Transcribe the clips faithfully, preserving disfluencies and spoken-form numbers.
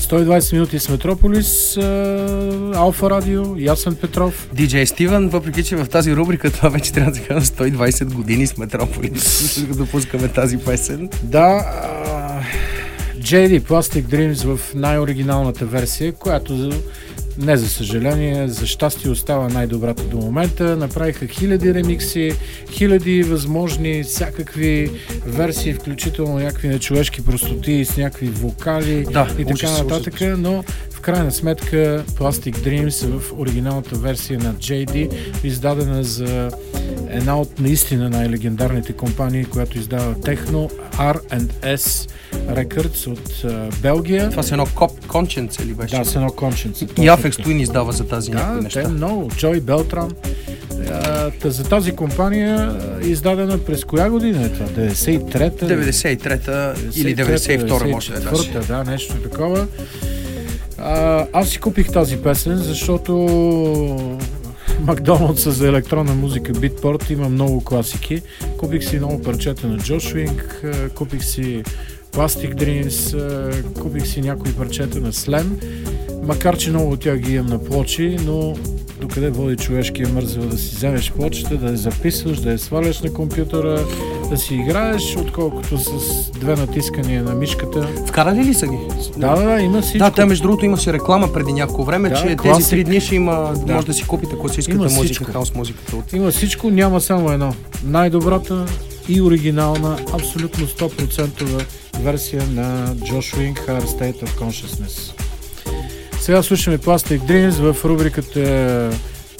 сто и двайсет минути с Метрополис, Алфа Радио, Ясен Петров. Диджей Стивън, въпреки че в тази рубрика това вече трябва да кажа сто и двайсет години с Метрополис. Допускаме тази песен. Да, джей ди Plastic Dreams в най-оригиналната версия, която не за съжаление, за щастие остава най-добрата до момента. Направиха хиляди ремикси, хиляди възможни всякакви версии, включително някакви нечовешки простоти с някакви вокали да, и така ужас, нататък, ужас. но в крайна сметка Plastic Dreams в оригиналната версия на джей ди, издадена за една от наистина най-легендарните компании, която издава техно, Ар енд Ес Records от uh, Белгия. Това са едно Conscience или беше? Да, с едно Conscience. И Афекс Twin издава за тази да, някои неща. Да, много. Джой Белтран. Та, за тази компания издадена през коя година е това? деветдесет и трета? деветдесет и трета или деветдесет и втора може да е даже. Да, нещо такова. А, аз си купих тази песен, защото Макдоналдса за електронна музика Beatport има много класики. Купих си много парчета на Джош Уинг, купих си Plastic Dreams, купих си някои парчета на Slam, макар че много от тях ги имам на плочи, но докъде води човешкия мързел да си вземеш плочата, да я записваш, да я сваляш на компютъра, да си играеш, отколкото с две натискания на мишката. Вкарали ли са ги? Да, да, да, има всичко. Да, те между другото имаше реклама преди няколко време, да, че класик. тези три дни ще има, да. може да си купите класическата музика, всичко. хаус музиката. От... Има всичко, няма само едно. Най-добрата и оригинална, абсолютно сто процента версия на Джош Уинг, Higher State of Consciousness. Сега слушаме Plastic Dreams в рубриката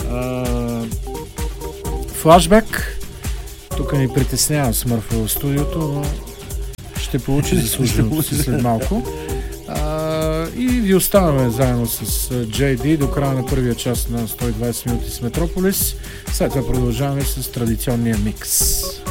Флашбек. Тук ни притеснява Смърфа в студиото, но ще получи заслуженото си след малко. А, и ви оставаме заедно с джей ди до края на първия час на сто и двайсет минути с Метрополис. След това продължаваме с традиционния микс.